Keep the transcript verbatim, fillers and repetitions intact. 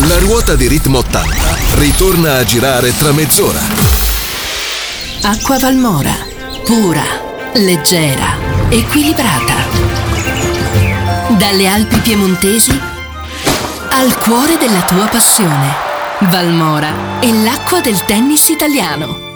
La ruota di Ritmo ottanta ritorna a girare tra mezz'ora. Acqua Valmora, pura, leggera, equilibrata. Dalle Alpi piemontesi al cuore della tua passione. Valmora è l'acqua del tennis italiano.